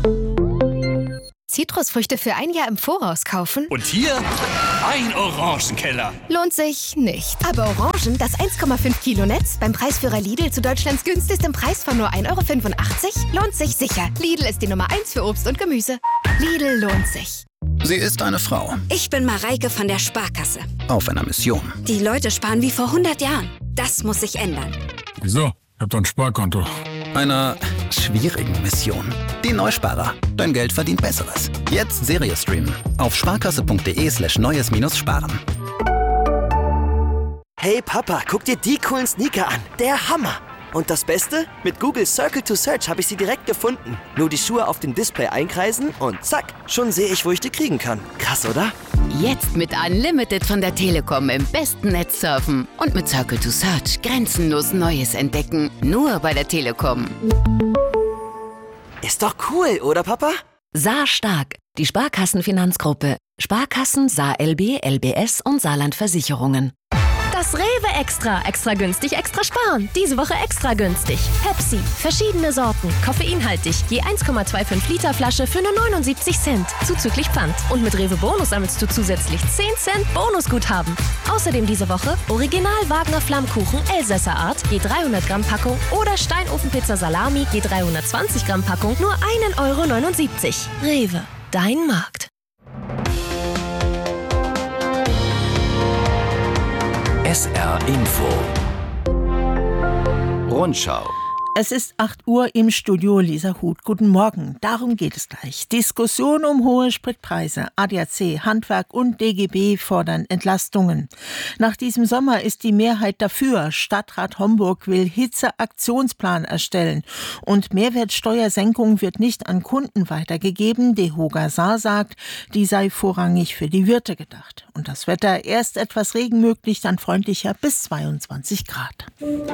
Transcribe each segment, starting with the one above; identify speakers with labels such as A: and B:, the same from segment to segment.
A: Zitrusfrüchte für ein Jahr im Voraus kaufen?
B: Und hier ein Orangenkeller.
A: Lohnt sich nicht. Aber Orangen, das 1,5 Kilo Netz, beim Preisführer Lidl zu Deutschlands günstigstem Preis von nur 1,85 € lohnt sich sicher. Lidl ist die Nummer 1 für Obst und Gemüse. Lidl lohnt sich.
C: Sie ist eine Frau.
D: Ich bin Mareike von der Sparkasse.
C: Auf einer Mission.
D: Die Leute sparen wie vor 100 Jahren. Das muss sich ändern.
E: Wieso? Ich hab doch ein Sparkonto.
C: Einer schwierigen Mission. Die Neusparer. Dein Geld verdient Besseres. Jetzt Serie streamen. Auf sparkasse.de/neues-sparen.
F: Hey Papa, guck dir die coolen Sneaker an. Der Hammer. Und das Beste? Mit Google Circle to Search habe ich sie direkt gefunden. Nur die Schuhe auf dem Display einkreisen und zack, schon sehe ich, wo ich die kriegen kann. Krass, oder?
G: Jetzt mit Unlimited von der Telekom im besten Netz surfen. Und mit Circle to Search grenzenlos Neues entdecken. Nur bei der Telekom.
F: Ist doch cool, oder Papa?
H: Saar Stark, die Sparkassenfinanzgruppe. Sparkassen, Saar LB, LBS und Saarland Versicherungen.
I: Das Rewe Extra. Extra günstig, extra sparen. Diese Woche extra günstig. Pepsi. Verschiedene Sorten. Koffeinhaltig. Je 1,25 Liter Flasche für nur 79 Cent. Zuzüglich Pfand. Und mit Rewe Bonus sammelst du zusätzlich 10 Cent Bonusguthaben. Außerdem diese Woche Original Wagner Flammkuchen Elsässer Art. Je 300 Gramm Packung. Oder Steinofenpizza Salami. Je 320 Gramm Packung. Nur 1,79 €. Rewe. Dein Markt.
J: SR Info. Rundschau.
K: Es ist 8 Uhr im Studio, Lisa Huth. Guten Morgen. Darum geht es gleich. Diskussion um hohe Spritpreise. ADAC, Handwerk und DGB fordern Entlastungen. Nach diesem Sommer ist die Mehrheit dafür. Stadtrat Homburg will Hitzeaktionsplan erstellen. Und Mehrwertsteuersenkung wird nicht an Kunden weitergegeben. DEHOGA Saar sagt, die sei vorrangig für die Wirte gedacht. Und das Wetter, erst etwas Regen möglich, dann freundlicher bis 22 Grad.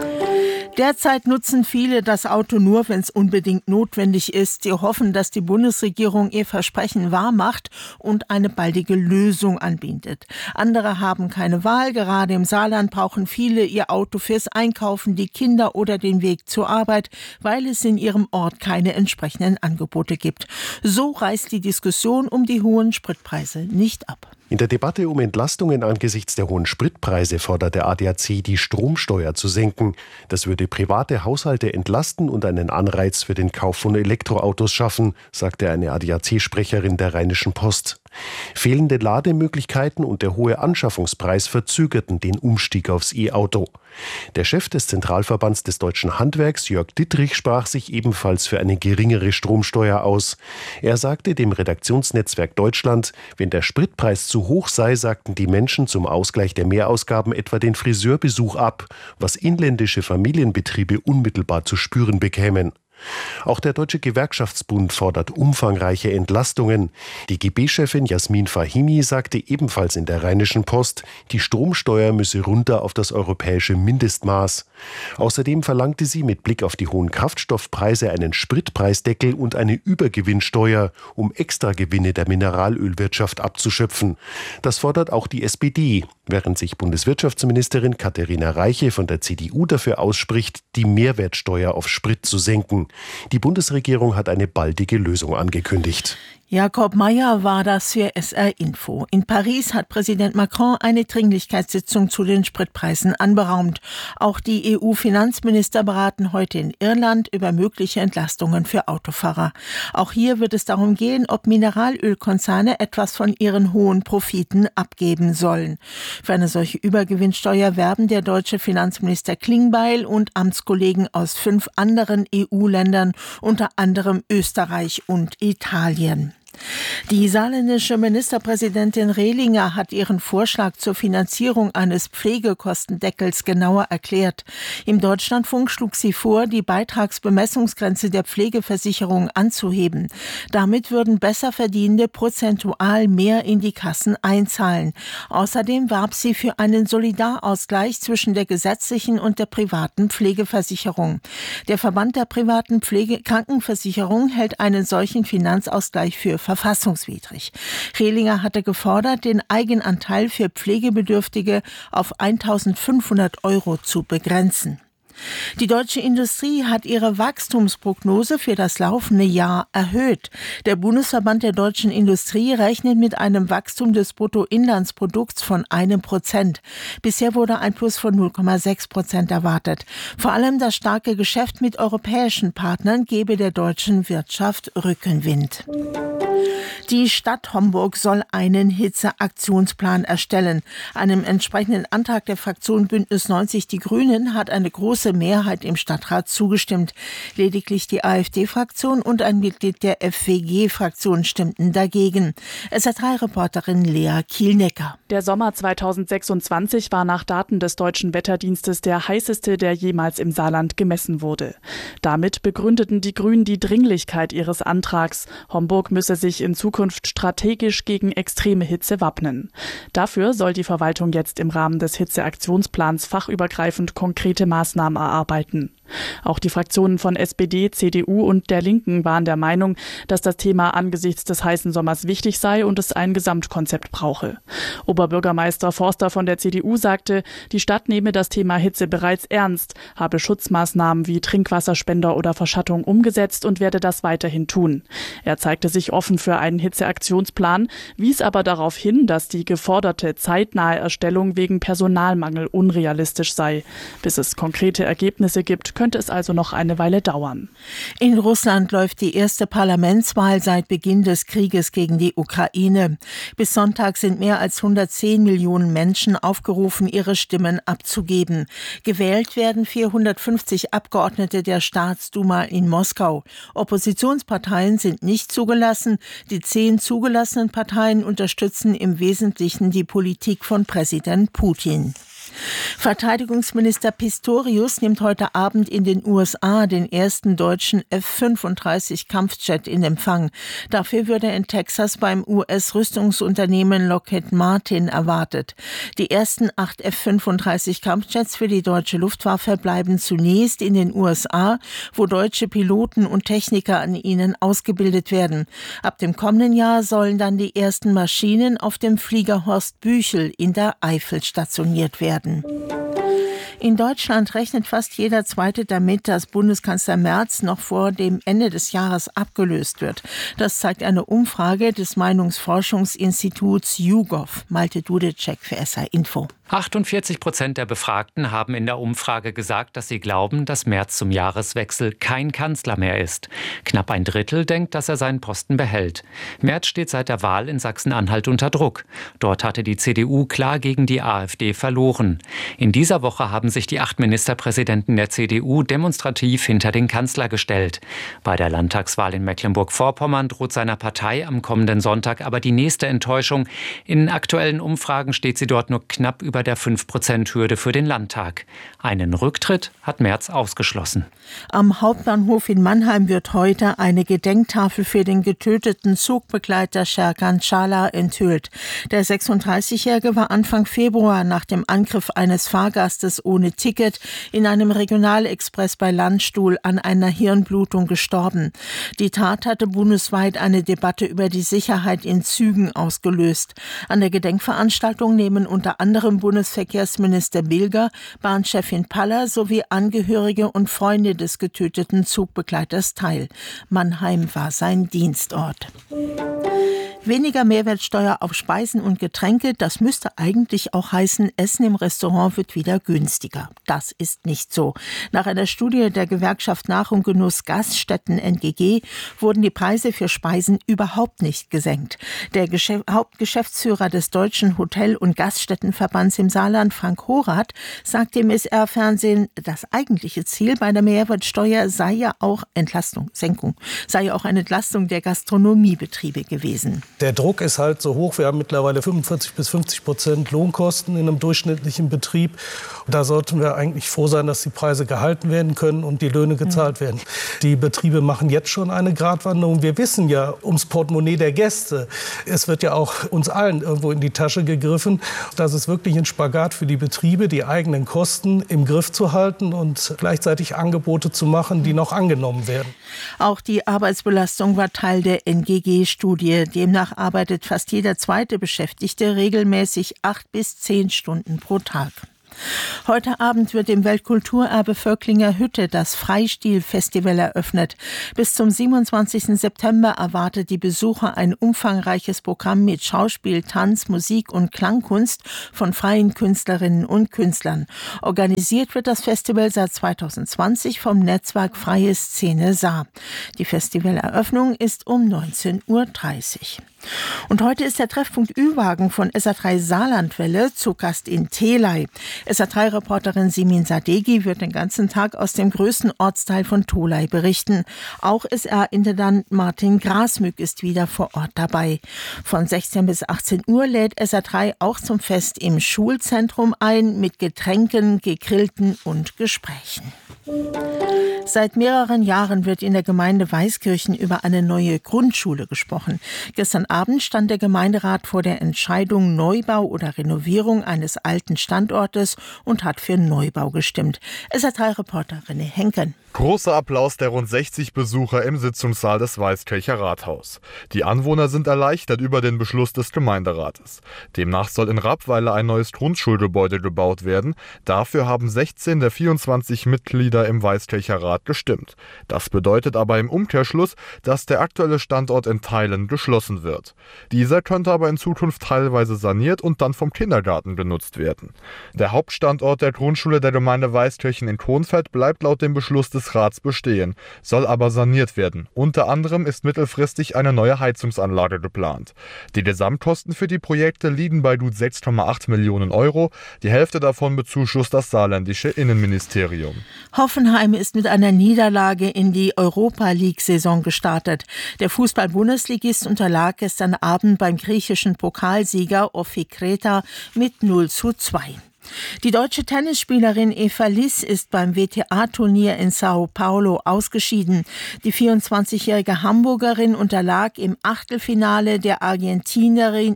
K: Derzeit nutzen viele das Auto nur, wenn es unbedingt notwendig ist. Sie hoffen, dass die Bundesregierung ihr Versprechen wahrmacht und eine baldige Lösung anbietet. Andere haben keine Wahl. Gerade im Saarland brauchen viele ihr Auto fürs Einkaufen, die Kinder oder den Weg zur Arbeit, weil es in ihrem Ort keine entsprechenden Angebote gibt. So reißt die Diskussion um die hohen Spritpreise nicht ab.
L: In der Debatte um Entlastungen angesichts der hohen Spritpreise fordert der ADAC, die Stromsteuer zu senken. Das würde private Haushalte entlasten und einen Anreiz für den Kauf von Elektroautos schaffen, sagte eine ADAC-Sprecherin der Rheinischen Post. Fehlende Lademöglichkeiten und der hohe Anschaffungspreis verzögerten den Umstieg aufs E-Auto. Der Chef des Zentralverbands des deutschen Handwerks, Jörg Dittrich, sprach sich ebenfalls für eine geringere Stromsteuer aus. Er sagte dem Redaktionsnetzwerk Deutschland, wenn der Spritpreis zu hoch sei, sagten die Menschen zum Ausgleich der Mehrausgaben etwa den Friseurbesuch ab, was inländische Familienbetriebe unmittelbar zu spüren bekämen. Auch der Deutsche Gewerkschaftsbund fordert umfangreiche Entlastungen. Die DGB-Chefin Jasmin Fahimi sagte ebenfalls in der Rheinischen Post, die Stromsteuer müsse runter auf das europäische Mindestmaß. Außerdem verlangte sie mit Blick auf die hohen Kraftstoffpreise einen Spritpreisdeckel und eine Übergewinnsteuer, um Extragewinne der Mineralölwirtschaft abzuschöpfen. Das fordert auch die SPD, während sich Bundeswirtschaftsministerin Katharina Reiche von der CDU dafür ausspricht, die Mehrwertsteuer auf Sprit zu senken. Die Bundesregierung hat eine baldige Lösung angekündigt.
K: Jakob Mayer war das für SR Info. In Paris hat Präsident Macron eine Dringlichkeitssitzung zu den Spritpreisen anberaumt. Auch die EU-Finanzminister beraten heute in Irland über mögliche Entlastungen für Autofahrer. Auch hier wird es darum gehen, ob Mineralölkonzerne etwas von ihren hohen Profiten abgeben sollen. Für eine solche Übergewinnsteuer werben der deutsche Finanzminister Klingbeil und Amtskollegen aus 5 anderen EU-Ländern, unter anderem Österreich und Italien. Die saarländische Ministerpräsidentin Rehlinger hat ihren Vorschlag zur Finanzierung eines Pflegekostendeckels genauer erklärt. Im Deutschlandfunk schlug sie vor, die Beitragsbemessungsgrenze der Pflegeversicherung anzuheben. Damit würden Besserverdienende prozentual mehr in die Kassen einzahlen. Außerdem warb sie für einen Solidarausgleich zwischen der gesetzlichen und der privaten Pflegeversicherung. Der Verband der privaten Krankenversicherung hält einen solchen Finanzausgleich für verfassungswidrig. Rehlinger hatte gefordert, den Eigenanteil für Pflegebedürftige auf 1.500 € zu begrenzen. Die deutsche Industrie hat ihre Wachstumsprognose für das laufende Jahr erhöht. Der Bundesverband der deutschen Industrie rechnet mit einem Wachstum des Bruttoinlandsprodukts von 1%. Bisher wurde ein Plus von 0,6% erwartet. Vor allem das starke Geschäft mit europäischen Partnern gebe der deutschen Wirtschaft Rückenwind. Die Stadt Homburg soll einen Hitzeaktionsplan erstellen. Einem entsprechenden Antrag der Fraktion Bündnis 90 Die Grünen hat eine große Mehrheit im Stadtrat zugestimmt. Lediglich die AfD-Fraktion und ein Mitglied der FWG-Fraktion stimmten dagegen. SR3-Reporterin Lea Kielnecker.
M: Der Sommer 2026 war nach Daten des Deutschen Wetterdienstes der heißeste, der jemals im Saarland gemessen wurde. Damit begründeten die Grünen die Dringlichkeit ihres Antrags. Homburg müsse sich in Zukunft strategisch gegen extreme Hitze wappnen. Dafür soll die Verwaltung jetzt im Rahmen des Hitzeaktionsplans fachübergreifend konkrete Maßnahmen erarbeiten. Auch die Fraktionen von SPD, CDU und der Linken waren der Meinung, dass das Thema angesichts des heißen Sommers wichtig sei und es ein Gesamtkonzept brauche. Oberbürgermeister Forster von der CDU sagte, die Stadt nehme das Thema Hitze bereits ernst, habe Schutzmaßnahmen wie Trinkwasserspender oder Verschattung umgesetzt und werde das weiterhin tun. Er zeigte sich offen für einen Hitzeaktionsplan, wies aber darauf hin, dass die geforderte zeitnahe Erstellung wegen Personalmangel unrealistisch sei. Bis es konkrete Ergebnisse gibt, könnte es also noch eine Weile dauern.
K: In Russland läuft die erste Parlamentswahl seit Beginn des Krieges gegen die Ukraine. Bis Sonntag sind mehr als 110 Millionen Menschen aufgerufen, ihre Stimmen abzugeben. Gewählt werden 450 Abgeordnete der Staatsduma in Moskau. Oppositionsparteien sind nicht zugelassen. Die 10 zugelassenen Parteien unterstützen im Wesentlichen die Politik von Präsident Putin. Verteidigungsminister Pistorius nimmt heute Abend in den USA den ersten deutschen F-35-Kampfjet in Empfang. Dafür wird er in Texas beim US-Rüstungsunternehmen Lockheed Martin erwartet. Die ersten 8 F-35-Kampfjets für die deutsche Luftwaffe bleiben zunächst in den USA, wo deutsche Piloten und Techniker an ihnen ausgebildet werden. Ab dem kommenden Jahr sollen dann die ersten Maschinen auf dem Flieger Horst Büchel in der Eifel stationiert werden. In Deutschland rechnet fast jeder Zweite damit, dass Bundeskanzler Merz noch vor dem Ende des Jahres abgelöst wird. Das zeigt eine Umfrage des Meinungsforschungsinstituts YouGov. Malte Dudecek für SR Info.
N: 48% der Befragten haben in der Umfrage gesagt, dass sie glauben, dass Merz zum Jahreswechsel kein Kanzler mehr ist. Knapp ein Drittel denkt, dass er seinen Posten behält. Merz steht seit der Wahl in Sachsen-Anhalt unter Druck. Dort hatte die CDU klar gegen die AfD verloren. In dieser Woche haben sich die 8 Ministerpräsidenten der CDU demonstrativ hinter den Kanzler gestellt. Bei der Landtagswahl in Mecklenburg-Vorpommern droht seiner Partei am kommenden Sonntag aber die nächste Enttäuschung. In aktuellen Umfragen steht sie dort nur knapp über der 5%-Hürde für den Landtag. Einen Rücktritt hat Merz ausgeschlossen.
K: Am Hauptbahnhof in Mannheim wird heute eine Gedenktafel für den getöteten Zugbegleiter Serkan Çağlar enthüllt. Der 36-Jährige war Anfang Februar nach dem Angriff eines Fahrgastes ohne Ticket in einem Regionalexpress bei Landstuhl an einer Hirnblutung gestorben. Die Tat hatte bundesweit eine Debatte über die Sicherheit in Zügen ausgelöst. An der Gedenkveranstaltung nehmen unter anderem Bundesverkehrsminister Bilger, Bahnchefin Paller sowie Angehörige und Freunde des getöteten Zugbegleiters teil. Mannheim war sein Dienstort. Weniger Mehrwertsteuer auf Speisen und Getränke, das müsste eigentlich auch heißen, Essen im Restaurant wird wieder günstiger. Das ist nicht so. Nach einer Studie der Gewerkschaft Nach- und Genuss Gaststätten NGG wurden die Preise für Speisen überhaupt nicht gesenkt. Der Hauptgeschäftsführer des Deutschen Hotel- und Gaststättenverbands im Saarland, Frank Horath, sagt dem SR-Fernsehen, das eigentliche Ziel bei der Mehrwertsteuer sei ja auch Senkung, sei ja auch eine Entlastung der Gastronomiebetriebe gewesen.
O: Der Druck ist halt so hoch. Wir haben mittlerweile 45-50% Lohnkosten in einem durchschnittlichen Betrieb. Da sollten wir eigentlich froh sein, dass die Preise gehalten werden können und die Löhne gezahlt werden. Die Betriebe machen jetzt schon eine Gratwanderung. Wir wissen ja ums Portemonnaie der Gäste. Es wird ja auch uns allen irgendwo in die Tasche gegriffen. Das ist wirklich ein Spagat für die Betriebe, die eigenen Kosten im Griff zu halten und gleichzeitig Angebote zu machen, die noch angenommen werden.
K: Auch die Arbeitsbelastung war Teil der NGG-Studie. Demnach arbeitet fast jeder zweite Beschäftigte regelmäßig 8 bis 10 Stunden pro Tag. Heute Abend wird im Weltkulturerbe Völklinger Hütte das Freistil-Festival eröffnet. Bis zum 27. September erwartet die Besucher ein umfangreiches Programm mit Schauspiel, Tanz, Musik und Klangkunst von freien Künstlerinnen und Künstlern. Organisiert wird das Festival seit 2020 vom Netzwerk Freie Szene Saar. Die Festivaleröffnung ist um 19:30 Uhr. Und heute ist der Treffpunkt Ü-Wagen von SA3 Saarlandwelle zu Gast in Theley. SA3-Reporterin Simin Sadeghi wird den ganzen Tag aus dem größten Ortsteil von Tholey berichten. Auch SR-Intendant Martin Grasmück ist wieder vor Ort dabei. Von 16 bis 18 Uhr lädt SA3 auch zum Fest im Schulzentrum ein mit Getränken, Gegrillten und Gesprächen. Seit mehreren Jahren wird in der Gemeinde Weißkirchen über eine neue Grundschule gesprochen. Gestern Abend stand der Gemeinderat vor der Entscheidung Neubau oder Renovierung eines alten Standortes und hat für Neubau gestimmt. SA3-Reporter René Henken.
P: Großer Applaus der rund 60 Besucher im Sitzungssaal des Weißkircher Rathaus. Die Anwohner sind erleichtert über den Beschluss des Gemeinderates. Demnach soll in Rappweiler ein neues Grundschulgebäude gebaut werden. Dafür haben 16 der 24 Mitglieder im Weißkircher Rat gestimmt. Das bedeutet aber im Umkehrschluss, dass der aktuelle Standort in Teilen geschlossen wird. Dieser könnte aber in Zukunft teilweise saniert und dann vom Kindergarten genutzt werden. Der Hauptstandort der Grundschule der Gemeinde Weißkirchen in Kronfeld bleibt laut dem Beschluss des Rats bestehen, soll aber saniert werden. Unter anderem ist mittelfristig eine neue Heizungsanlage geplant. Die Gesamtkosten für die Projekte liegen bei gut 6,8 Millionen Euro. Die Hälfte davon bezuschusst das saarländische Innenministerium.
K: Hoffenheim ist mit einer Niederlage in die Europa-League-Saison gestartet. Der Fußball-Bundesligist unterlag gestern Abend beim griechischen Pokalsieger Ofi Kreta mit 0:2. Die deutsche Tennisspielerin Eva Liss ist beim WTA-Turnier in Sao Paulo ausgeschieden. Die 24-jährige Hamburgerin unterlag im Achtelfinale der Argentinierin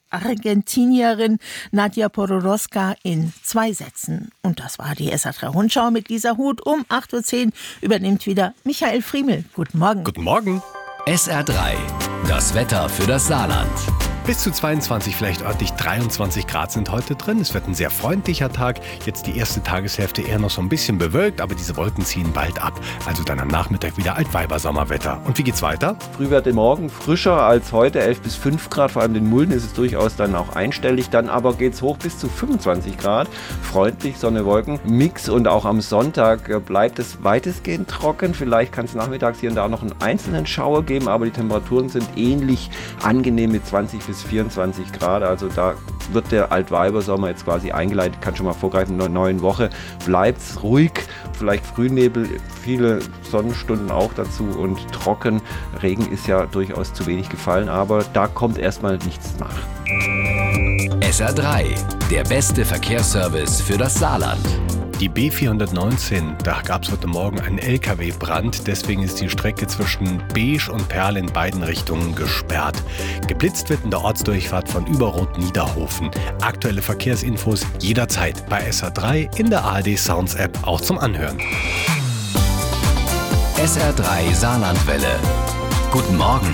K: Nadia Podoroska in 2 Sätzen. Und das war die SA3-Rundschau mit Lisa Huth. Um 8:10 Uhr übernimmt wieder Michael Friemel. Guten Morgen.
J: Guten Morgen. SR3, das Wetter für das Saarland. Bis zu 22, vielleicht örtlich 23 Grad sind heute drin. Es wird ein sehr freundlicher Tag. Jetzt die erste Tageshälfte eher noch so ein bisschen bewölkt, aber diese Wolken ziehen bald ab. Also dann am Nachmittag wieder Altweibersommerwetter. Und wie geht's weiter?
Q: Frühwerte morgen frischer als heute, 11 bis 5 Grad. Vor allem in Mulden ist es durchaus dann auch einstellig. Dann aber geht's hoch bis zu 25 Grad. Freundlich, Sonne, Wolken, Mix. Und auch am Sonntag bleibt es weitestgehend trocken. Vielleicht kann es nachmittags hier und da noch einen einzelnen Schauer geben, aber die Temperaturen sind ähnlich angenehm mit 20 bis 24 Grad, also da wird der Altweibersommer jetzt quasi eingeleitet, kann schon mal vorgreifen, in der neuen Woche bleibt es ruhig, vielleicht Frühnebel, viele Sonnenstunden auch dazu und trocken. Regen ist ja durchaus zu wenig gefallen, aber da kommt erstmal nichts nach.
J: SR3, der beste Verkehrsservice für das Saarland.
R: Die B419, da gab es heute Morgen einen LKW-Brand, deswegen ist die Strecke zwischen Beesch und Perl in beiden Richtungen gesperrt. Geblitzt wird in der Ortsdurchfahrt von Überroth-Niederhofen. Aktuelle Verkehrsinfos jederzeit bei SR3 in der ARD Sounds App auch zum Anhören.
J: SR3 Saarlandwelle. Guten Morgen.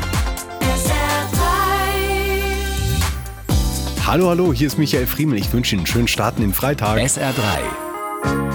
R: Hallo, hier ist Michael Friemel. Ich wünsche Ihnen einen schönen Start in den Freitag.
J: SR3.